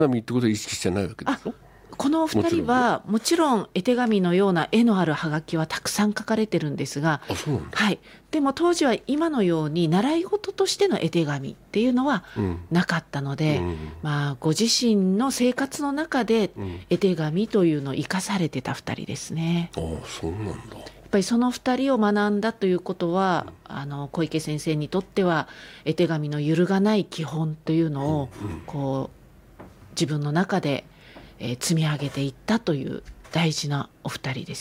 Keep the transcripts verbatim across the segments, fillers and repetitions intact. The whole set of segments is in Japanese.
紙ってことは意識してないわけでしょ。 このお二人はもちろん絵手紙のような絵のあるハガキはたくさん書かれてるんですが、 あ、そうなんだ。 はい、でも当時は今のように習い事としての絵手紙っていうのはなかったので、 うんまあ、ご自身の生活の中でうん絵手紙というのを生かされてた二人ですね。 ああ、そうなんだ。 やっぱりその二人を学んだということは、あの小池先生にとっては絵手紙の揺るがない基本というのをこう自分の中でえー積み上げていったという大事なお二人です。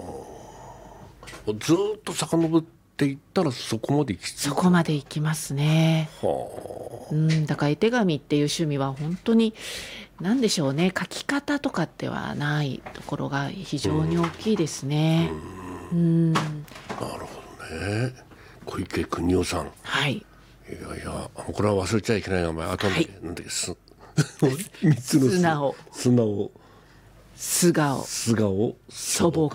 ずーっと遡っていったらそこまで行き着いた。 そこまでいきますね。 はあ、 うんだから絵手紙っていう趣味は本当に何でしょうね、書き方とかってはないところが非常に大きいですね。うんなるほどね。小池邦夫さん。 はい、 いやいや、これは忘れちゃいけない名前。あとなんだっけ、 はいなんだっけ、す三つの素直素直素顔素顔素朴。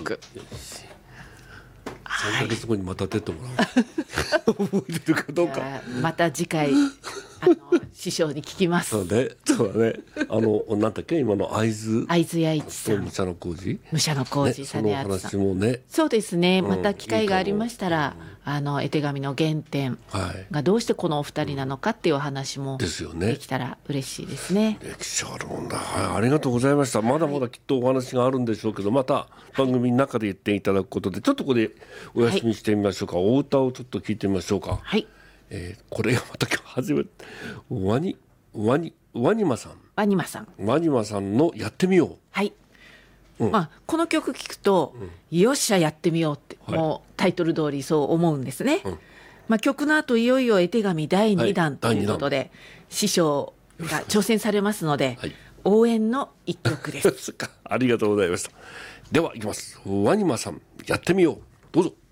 さんかげつごにまた出てもらう。覚えてるかどうか。 あーまた次回あの師匠に聞きます。 そうね、そうだね。あのなんだっけ、今の会津会津屋一さん、 と武者の工事。 武者の工事ね、その実篤さん、 話もね。 そうですね、また機会がありましたら、あの絵手紙の原点はい。 がどうしてこのお二人なのかっていうお話もですよねできたら嬉しいですね。 歴史あるもんだ。はい、ありがとうございました。まだまだきっとお話があるんでしょうけど、また番組の中で言っていただくことで、ちょっとここでお休みしてみましょうか。お歌をちょっと聞いてみましょうか。 はい、 えーこれがまた今日初めて、ワニワニワニマさん、 ワニマさん、 ワニマさんのやってみよはい、 うんまあ、この曲聴くと、よっしゃやってみようって、 はいもうタイトル通りそう思うんですね。 うんまあ、曲の後いよいよ絵手紙だいにだんとはいいうことで、師匠が挑戦されますので、 はい応援の一曲です。 う。ありがとうございました。ではいきます。ワニマさんやってみよう。どうぞ。